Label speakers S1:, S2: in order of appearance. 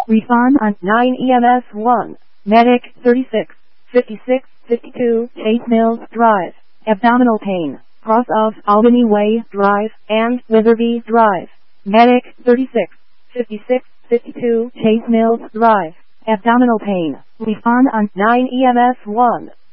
S1: Refund on 9 EMS 1. Medic 36, 56, 52, Chase Mills Drive. Abdominal pain. Cross of Albany Way Drive and Witherby Drive. Medic 36, 56, 52, Chase Mills Drive. Abdominal pain. Refund on 9 EMS 1.